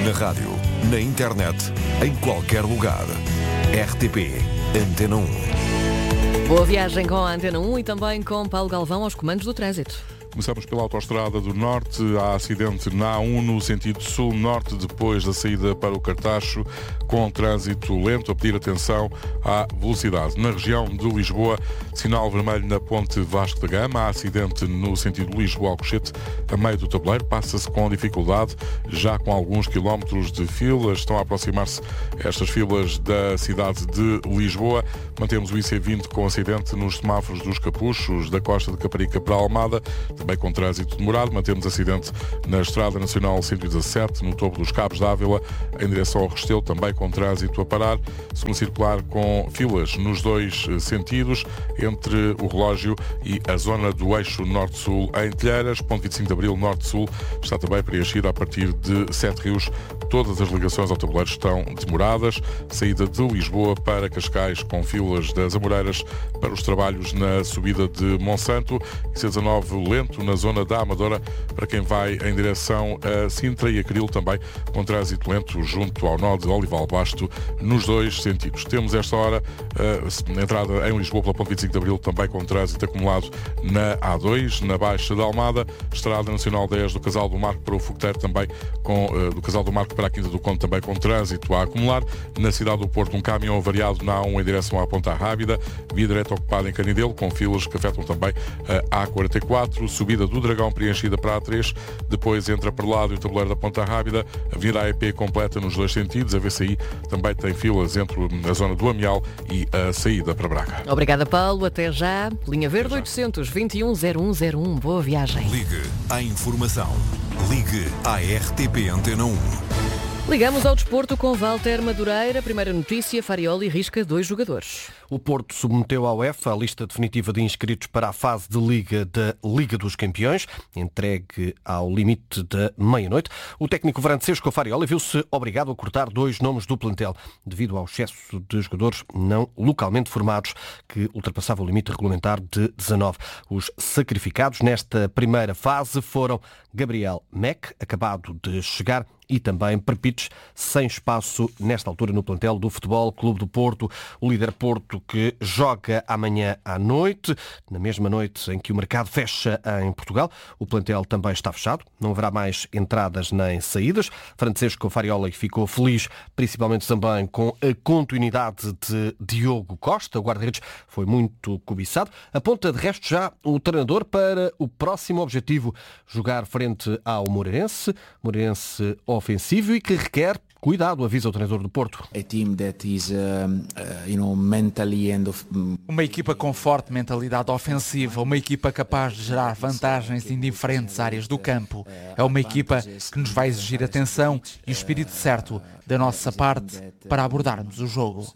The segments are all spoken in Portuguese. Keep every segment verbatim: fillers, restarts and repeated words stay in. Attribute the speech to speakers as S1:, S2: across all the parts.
S1: Na rádio, na internet, em qualquer lugar. R T P Antena um.
S2: Boa viagem com a Antena um e também com Paulo Galvão aos comandos do trânsito.
S3: Começamos pela Autostrada do Norte. Há acidente na A um no sentido sul-norte depois da saída para o Cartacho, com trânsito lento, a pedir atenção à velocidade. Na região de Lisboa, sinal vermelho na ponte Vasco da Gama. Há acidente no sentido Lisboa-Alcochete, a meio do tabuleiro. Passa-se com dificuldade, já com alguns quilómetros de filas. Estão a aproximar-se estas filas da cidade de Lisboa. Mantemos o I C vinte com acidente nos semáforos dos Capuchos, da Costa de Caparica para a Almada, também com trânsito demorado. Mantemos acidente na Estrada Nacional cento e dezassete, no topo dos Cabos de Ávila, em direção ao Restelo, também com trânsito a parar. Segundo circular com filas nos dois sentidos, entre o relógio e a zona do eixo norte-sul em Telheiras. Ponto vinte e cinco de Abril norte-sul está também preenchida a partir de Sete Rios. Todas as ligações ao tabuleiro estão demoradas. Saída de Lisboa para Cascais com filas das Amoreiras para os trabalhos na subida de Monsanto. C dezanove lento na zona da Amadora para quem vai em direção a Sintra, e Acril também com trânsito lento junto ao nó de Olival Basto nos dois sentidos. Temos esta hora a entrada em Lisboa pela Ponte vinte e cinco de Abril também com trânsito acumulado na A dois, na Baixa da Almada. Estrada Nacional dez do Casal do Marco para o Fogueteiro também com, do Casal do Marco para a Quinta do Conde também com trânsito a acumular. Na cidade do Porto, um caminhão avariado na A um em direção à Ponta Rábida, via direta ocupada em Canidelo, com filas que afetam também a A quarenta e quatro, subida do Dragão preenchida para a A três, depois entra para lado e o tabuleiro da Ponta Rábida, a Avenida A E P completa nos dois sentidos, a V C I também tem filas entre a zona do Amial e a saída para Braga.
S2: Obrigada, Paulo, até já. Linha Verde oitocentos, vinte e um, zero um zero um, boa viagem.
S1: Ligue à informação. Ligue à R T P Antena um.
S2: Ligamos ao desporto com Walter Madureira. Primeira notícia, Farioli risca dois jogadores.
S4: O Porto submeteu à UEFA a lista definitiva de inscritos para a fase de Liga da Liga dos Campeões, entregue ao limite da meia-noite. O técnico Francesco Farioli viu-se obrigado a cortar dois nomes do plantel, devido ao excesso de jogadores não localmente formados, que ultrapassava o limite regulamentar de dezanove. Os sacrificados nesta primeira fase foram Gabriel Meck, acabado de chegar, e também Perpites, sem espaço nesta altura no plantel do Futebol Clube do Porto. O líder Porto, que joga amanhã à noite, na mesma noite em que o mercado fecha em Portugal. O plantel também está fechado, não haverá mais entradas nem saídas. Francesco Farioli ficou feliz, principalmente também com a continuidade de Diogo Costa. O guarda-redes foi muito cobiçado. Aponta de resto já o treinador para o próximo objetivo, jogar frente ao Moreirense. Moreirense ofensivo e que requer cuidado, avisa o treinador do Porto.
S5: Uma equipa com forte mentalidade ofensiva, uma equipa capaz de gerar vantagens em diferentes áreas do campo. É uma equipa que nos vai exigir atenção e o espírito certo da nossa parte para abordarmos o jogo.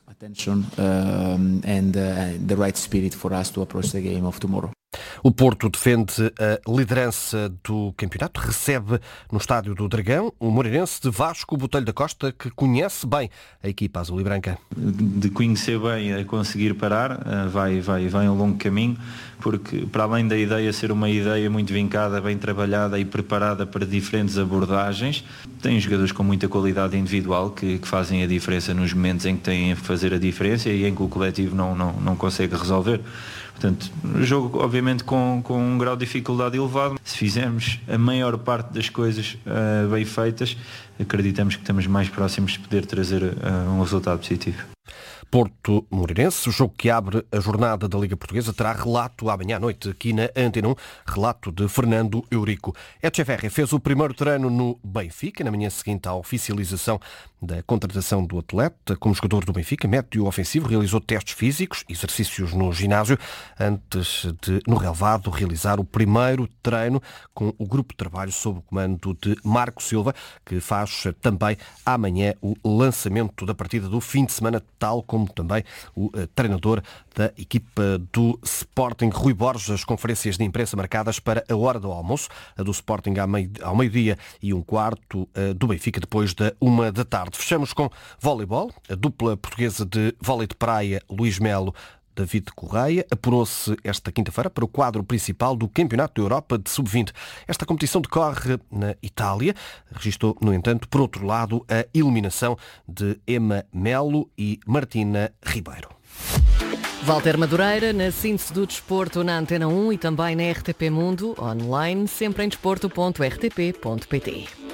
S4: O Porto defende a liderança do campeonato, recebe no Estádio do Dragão o Moreirense de Vasco Botelho da Costa, que conhece bem a equipa azul e branca.
S6: De conhecer bem a conseguir parar, vai, vai, vai um longo caminho, porque para além da ideia ser uma ideia muito vincada, bem trabalhada e preparada para diferentes abordagens, tem jogadores com muita qualidade individual que, que fazem a diferença nos momentos em que têm a fazer a diferença e em que o coletivo não, não, não consegue resolver. Portanto, o jogo obviamente com, com um grau de dificuldade elevado. Se fizermos a maior parte das coisas uh, bem feitas, acreditamos que estamos mais próximos de poder trazer uh, um resultado positivo.
S4: Porto Moreirense, o jogo que abre a jornada da Liga Portuguesa, terá relato amanhã à noite aqui na Antena um, relato de Fernando Eurico. Echeverri fez o primeiro treino no Benfica, na manhã seguinte à oficialização da contratação do atleta como jogador do Benfica. Médio ofensivo, realizou testes físicos, exercícios no ginásio, antes de, no relevado, realizar o primeiro treino com o grupo de trabalho sob o comando de Marco Silva, que faz também amanhã o lançamento da partida do fim de semana, tal como também o uh, treinador da equipa do Sporting, Rui Borges. As conferências de imprensa marcadas para a hora do almoço, a do Sporting ao meio, ao meio-dia e um quarto, uh, do Benfica depois da uma da tarde. Fechamos com voleibol. A dupla portuguesa de vôlei de praia, Luís Melo David Correia apurou-se esta quinta-feira para o quadro principal do Campeonato da Europa de sub vinte. Esta competição decorre na Itália. Registou, no entanto, por outro lado, a eliminação de Emma Melo e Martina Ribeiro.
S2: Walter Madureira, na síntese do desporto na Antena um e também na R T P Mundo, online, sempre em desporto ponto r t p ponto p t.